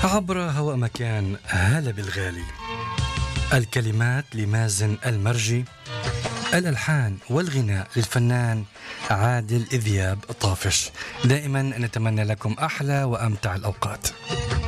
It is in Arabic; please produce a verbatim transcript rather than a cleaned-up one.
عبر هواء مكان هلا بالغالي. الكلمات لمازن المرجي، الألحان والغناء للفنان عادل إذياب طافش. دائما نتمنى لكم أحلى وأمتع الأوقات.